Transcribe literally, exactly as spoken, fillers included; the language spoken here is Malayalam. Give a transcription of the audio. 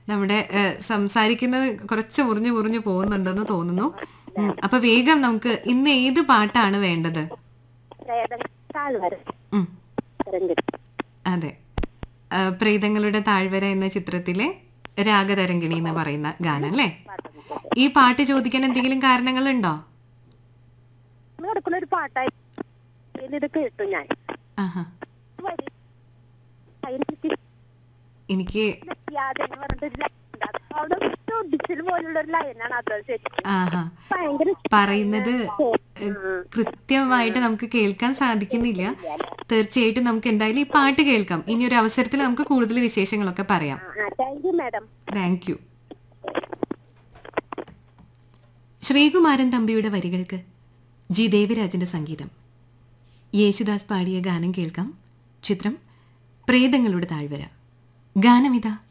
നമ്മുടെ ഏഹ്, സംസാരിക്കുന്നത് കുറച്ച് മുറിഞ്ഞു മുറിഞ്ഞു പോകുന്നുണ്ടെന്ന് തോന്നുന്നു. ഉം, അപ്പൊ വേഗം നമുക്ക് ഇന്ന് ഏത് പാട്ടാണ് വേണ്ടത്? ഉം, അതെ. ആ, പ്രേതങ്ങളുടെ താഴ്വര എന്ന ചിത്രത്തിലെ രാഗതരംഗിണി എന്ന് പറയുന്ന ഗാനം അല്ലേ? ഈ പാട്ട് ചോദിക്കാൻ എന്തെങ്കിലും കാരണങ്ങളുണ്ടോ? ഒരു പാട്ടായി ഇത് കേട്ടു ഞാൻ. ആഹാ. വരി അതിനെനിക്ക് എനിക്ക് യാതെന്ന് പറഞ്ഞിട്ടൊരു line ഉണ്ട്. അത് അവിടെ ഒഡിച്ചിൽ പോലുള്ള ഒരു ലൈനാണ് അത് ശരിക്കും. ആഹാ ഭയങ്കര പറയുന്നത് ഏഹ്, കൃത്യമായിട്ട് നമുക്ക് കേൾക്കാൻ സാധിക്കുന്നില്ല. തീർച്ചയായിട്ടും നമുക്ക് എന്തായാലും ഈ പാട്ട് കേൾക്കാം. ഇനി ഒരു അവസരത്തിൽ നമുക്ക് കൂടുതൽ വിശേഷങ്ങളൊക്കെ പറയാം. Thank you madam. Thank you. Sreekumaran തമ്പിയുടെ വരികൾക്ക് ജി ദേവരാജന്റെ സംഗീതം. യേശുദാസ് പാടിയ ഗാനം കേൾക്കാം. ചിത്രം പ്രേതങ്ങളുടെ താഴ്വര. ഗാനമിതാ